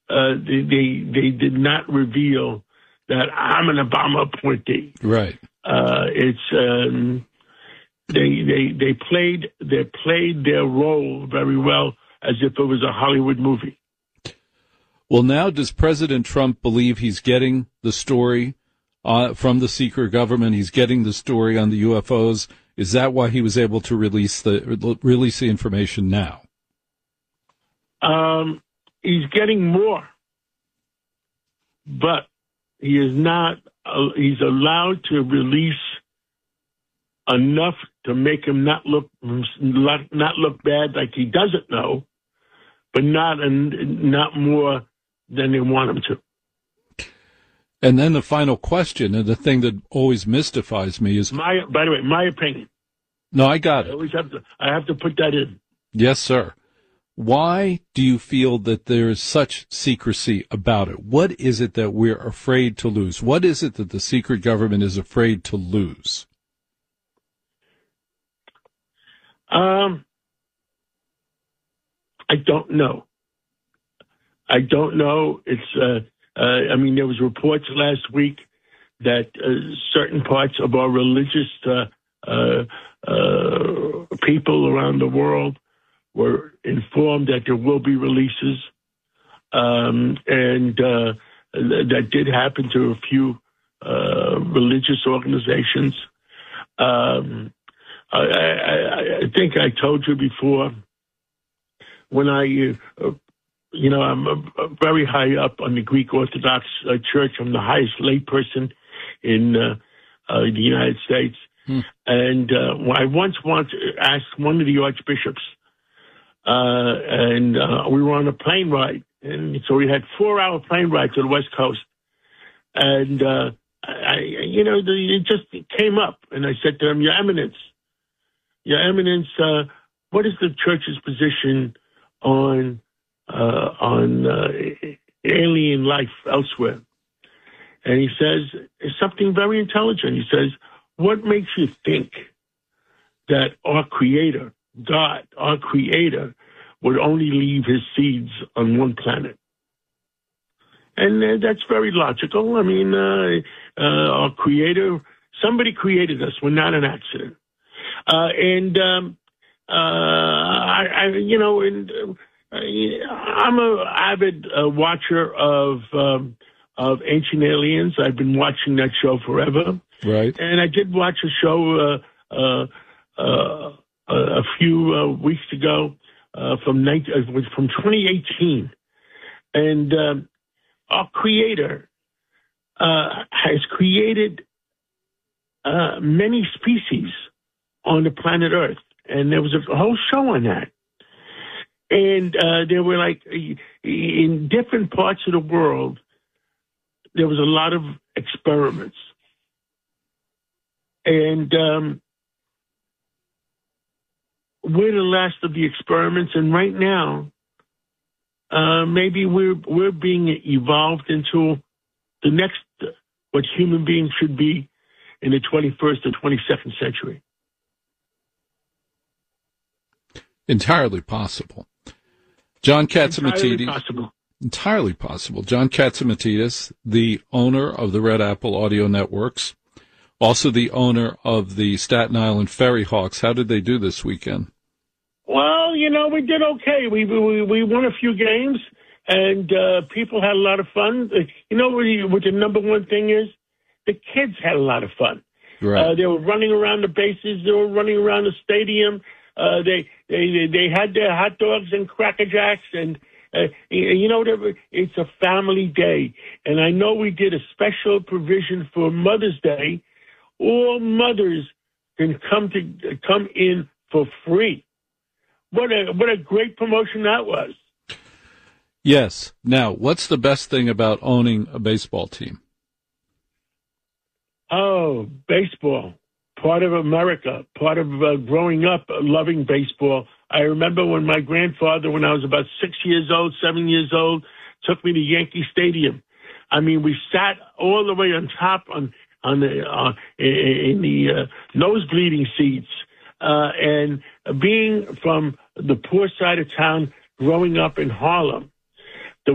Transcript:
they did not reveal that I'm an Obama appointee. Right. They played their role very well, as if it was a Hollywood movie. Well, now does President Trump believe he's getting the story from the secret government? He's getting the story on the UFOs. Is that why he was able to release the information now? He's getting more, but he is not. He's allowed to release enough to make him not look bad, like he doesn't know, but not more than they want him to. And then the final question, and the thing that always mystifies me is by the way, my opinion. No, I got it. I have to put that in. Yes, sir. Why do you feel that there is such secrecy about it? What is it that we're afraid to lose? What is it that the secret government is afraid to lose? I don't know. It's, there was reports last week that certain parts of our religious people around the world were informed that there will be releases, and that did happen to a few religious organizations. I think I told you before, when I'm very high up on the Greek Orthodox Church. I'm the highest lay person in the United States. And I once asked one of the archbishops, and we were on a plane ride. And so we had 4-hour plane ride to the West Coast. And, it just came up. And I said to him, Your Eminence, what is the church's position on alien life elsewhere? And he says, it's something very intelligent. He says, what makes you think that our Creator, God, our Creator, would only leave his seeds on one planet? And that's very logical. I mean, our Creator, somebody created us. We're not an accident. I'm an avid watcher of Ancient Aliens. I've been watching that show forever. Right. And I did watch a show a few weeks ago from 2018, and our Creator has created many species on the planet Earth, and there was a whole show on that. And there were, like, in different parts of the world, there was a lot of experiments. And we're the last of the experiments, and right now, maybe we're being evolved into the next, what human beings should be in the 21st or 22nd century. Entirely possible. John Catsimatidis. Entirely possible. John Catsimatidis, the owner of the Red Apple Audio Networks, also the owner of the Staten Island Ferry Hawks. How did they do this weekend? Well, we did okay. We won a few games, and people had a lot of fun. What the number one thing is? The kids had a lot of fun. Right. They were running around the bases. They were running around the stadium. They had their hot dogs and Cracker Jacks, and it's a family day. And I know we did a special provision for Mother's Day. All mothers can come in for free. What a great promotion that was. Yes. Now, what's the best thing about owning a baseball team? Oh, baseball. Part of America, part of growing up loving baseball. I remember when my grandfather, when I was about 7 years old, took me to Yankee Stadium. I mean, we sat all the way on top in the nosebleeding seats. And being from the poor side of town, growing up in Harlem,